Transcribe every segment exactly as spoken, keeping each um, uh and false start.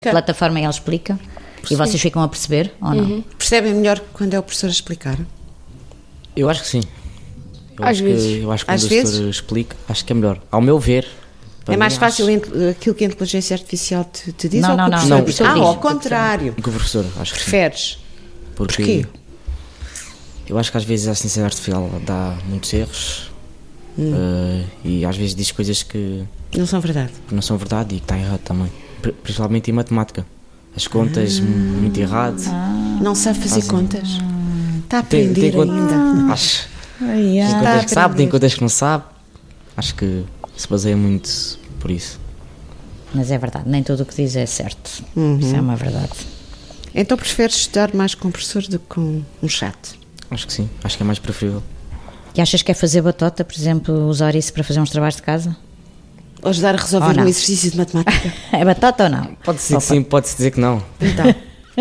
A plataforma ela explica e vocês ficam a perceber ou não? Uhum. Percebem melhor quando é o professor a explicar? Eu acho que sim. Eu Às acho vezes. Que, eu acho que Às quando o vezes? doutor explica, acho que é melhor. Ao meu ver. para É mais mim, fácil acho- int- aquilo que a inteligência artificial te, te diz Não, ou não, que o não, professor não, diz? o Ah, professor ao diz. contrário. que o professor, acho que sim. Preferes? Porque Porquê? eu acho que às vezes a ciência artificial dá muitos erros Hum. eh, e às vezes diz coisas que, Não são verdade. que não são verdade e que está errado também. Pri- Principalmente em matemática. As contas Ah. muito errado. Não sabe fazer Fazem- contas. Está a Tem- aprender tem conta- ainda. Acho. Ai, Tem ai. Está a contas que sabe, tem aprender. contas que não sabe. Acho que se baseia muito por isso. Mas é verdade, nem tudo o que diz é certo. Uhum. Isso é uma verdade. Então preferes estudar mais com o professor do que com um chat? Acho que sim, acho que é mais preferível. E achas que é fazer batota, por exemplo, usar isso para fazer uns trabalhos de casa? Ou ajudar a resolver Ou não? um exercício de matemática? É batota ou não? Pode-se dizer Opa. que sim, pode-se dizer que não. Então.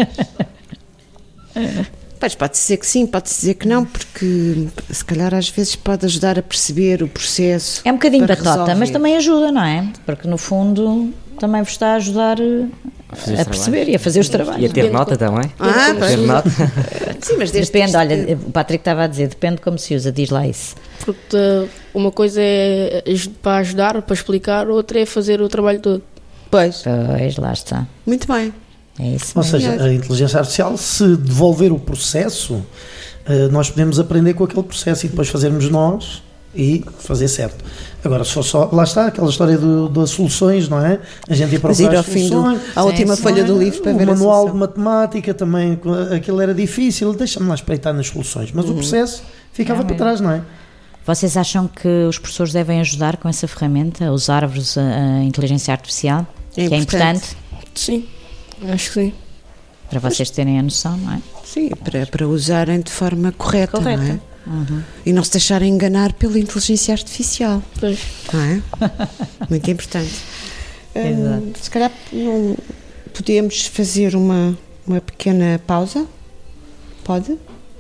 Pois, pode-se dizer que sim, pode-se dizer que não, porque se calhar às vezes pode ajudar a perceber o processo. É um bocadinho para batota, resolver. mas também ajuda, não é? Porque no fundo também vos está a ajudar eh, A fazer os a perceber trabalhos. e a fazer os trabalhos. E a ter Depende nota de- também. Ah, A pois. ter nota. Sim, mas desde Depende, que- olha, o Patrick estava a dizer, depende de como se usa, diz lá isso. Porque uh, uma coisa é aj- para ajudar, para explicar, outra é fazer o trabalho todo. Pois, Pois, lá está. muito bem. É isso Ou mesmo. seja, a inteligência artificial, se devolver o processo, eh, nós podemos aprender com aquele processo e depois fazermos nós e fazer certo. Agora, se for só, lá está, aquela história do, das soluções, não é? A gente ia Mas procurar ir ao as fim do, soluções. à última sim. folha do livro para o ver a manual de solução. matemática também, aquilo era difícil, deixa-me lá espreitar nas soluções. Mas o processo ficava É para mesmo. trás, não é? Vocês acham que os professores devem ajudar com essa ferramenta, a usar-vos a, a inteligência artificial? É que é importante. importante Sim, acho que sim. para vocês terem a noção, não é? Sim, para, para usarem de forma correta, Correta. não é? Uhum. E não se deixarem enganar pela inteligência artificial, Pois. não é? Muito importante. Exato. Hum, se calhar não, podemos fazer uma, uma pequena pausa? Pode?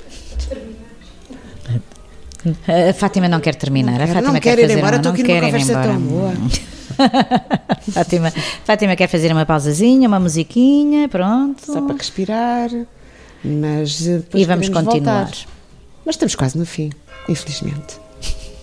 A Fátima não quer terminar. Não a quero, Fátima não quer quero ir fazer embora, uma, estou não aqui numa quer ir conversa embora. tão boa. Fátima, Fátima quer fazer uma pausazinha, uma musiquinha, pronto. Só para respirar, mas eh, depois E vamos podemos continuar. voltar. Mas estamos quase no fim, infelizmente.